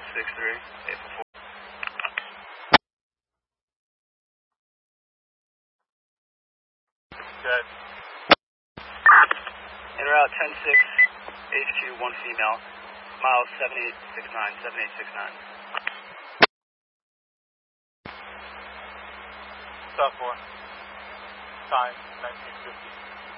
844. Good. En route 10-6, HQ 1 female, miles 7869. Stop 4. Time 1950.